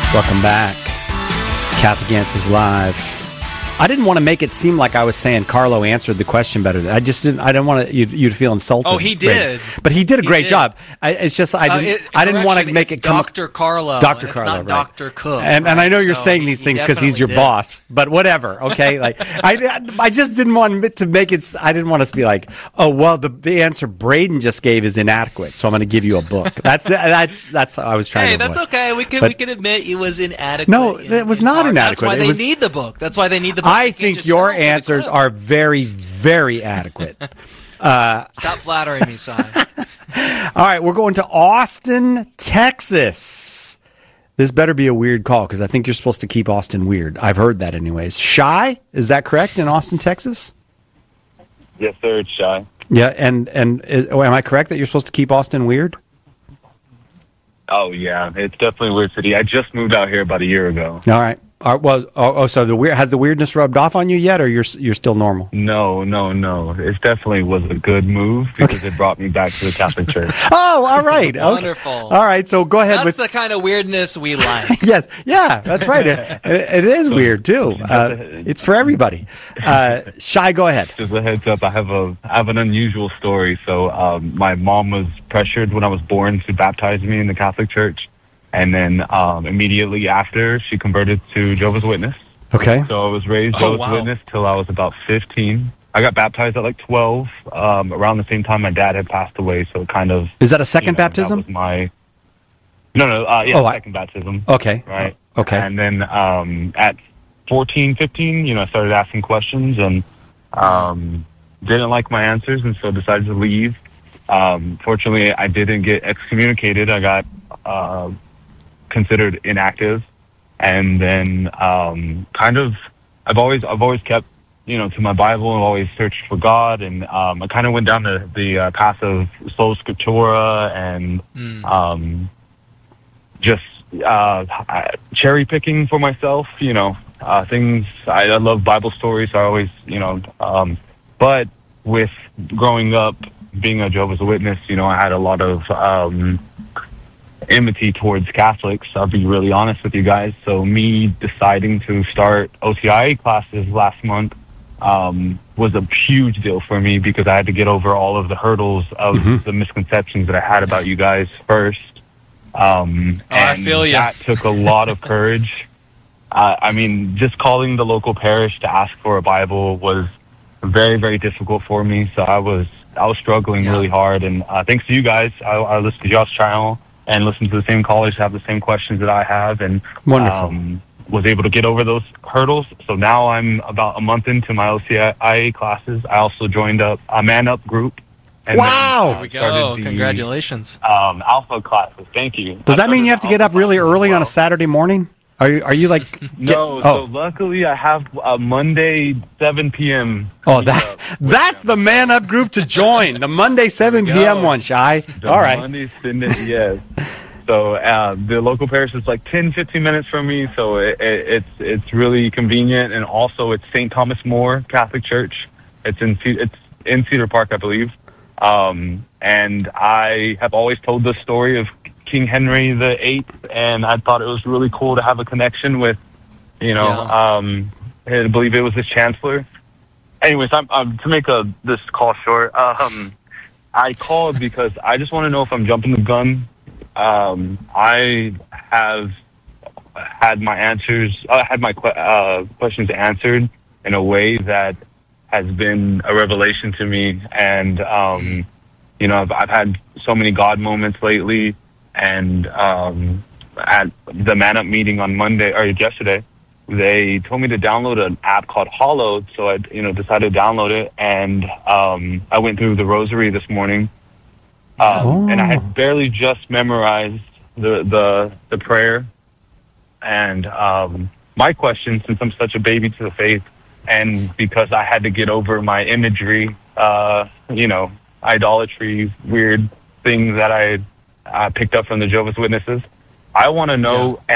Welcome back. Catholic Answers Live. I didn't want to make it seem like I was saying Carlo answered the question better. I just didn't. I didn't want you to feel insulted. Oh, he did, but he did a great job. It's just I didn't want to make it come. Dr. Carlo, Dr. Carlo, not right. Dr. Cook, and I know you're saying these things because he's your boss. But whatever, okay. Like I just didn't want to make it. I didn't want us to be like, oh well, the answer Braden just gave is inadequate, so I'm going to give you a book. That's how I was trying. Hey, to that's avoid. okay. We can admit it was inadequate. No, it was not inadequate. That's why they need the book. That's why they need the book. I think your answers are very, very adequate. Stop flattering me, Si. All right, we're going to Austin, Texas. This better be a weird call because I think you're supposed to keep Austin weird. I've heard that anyways. Shy, is that correct in Austin, Texas? Yes, sir, it's Shy. Yeah, and am I correct that you're supposed to keep Austin weird? Oh, yeah, it's definitely a weird city. I just moved out here about a year ago. All right. So has the weirdness rubbed off on you yet, or you're still normal? No. It definitely was a good move because it brought me back to the Catholic Church. Oh, all right. Wonderful. Okay. All right, so go ahead. That's the kind of weirdness we like. Yes, yeah, that's right. It is weird too. It's for everybody. Shy, go ahead. Just a heads up, I have an unusual story. So my mom was pressured when I was born to baptize me in the Catholic Church. And then immediately after, she converted to Jehovah's Witness. Okay. So I was raised Jehovah's Witness till I was about 15. I got baptized at like 12, around the same time my dad had passed away. So it kind of... Is that a second baptism? That was my... second baptism. Okay. Right. Okay. And then at 14, 15, I started asking questions and didn't like my answers and so decided to leave. Fortunately, I didn't get excommunicated. I got... considered inactive, and then I've always kept to my Bible and always searched for God, and I kind of went down the path of sola scriptura and just cherry picking for myself, things. I love Bible stories, so I always but with growing up being a Jehovah's Witness, I had a lot of enmity towards Catholics. I'll be really honest with you guys. So me deciding to start OCIA classes last month was a huge deal for me because I had to get over all of the hurdles of the misconceptions that I had about you guys first. And I feel you. That took a lot of courage. Just calling the local parish to ask for a Bible was very, very difficult for me. So I was struggling really hard. And thanks to you guys, I listened to y'all's channel and listen to the same callers have the same questions that I have, and was able to get over those hurdles. So now I'm about a month into my OCIA classes. I also joined a Man Up group. And wow! There we go. Congratulations. Alpha classes. Thank you. Does that mean you have to get up really early on a Saturday morning? Are you like... No, so luckily I have a Monday 7 p.m. Oh, that's the Man Up group to join. The Monday 7 p.m. one, Shy. All right. Monday, yes. So the local parish is like 10, 15 minutes from me, so it's really convenient. And also it's St. Thomas More Catholic Church. It's in Cedar Park, I believe. And I have always told the story of King Henry VIII, and I thought it was really cool to have a connection with, I believe it was his chancellor. Anyways, to make this call short, I called because I just want to know if I'm jumping the gun. I have had my answers, questions answered in a way that has been a revelation to me, and I've had so many God moments lately. And at the Man Up meeting on Monday or yesterday, they told me to download an app called Hollow. So I, decided to download it, and I went through the Rosary this morning, and I had barely just memorized the prayer. And my question, since I'm such a baby to the faith, and because I had to get over my imagery, idolatry, weird things that I picked up from the Jehovah's Witnesses. I want to know,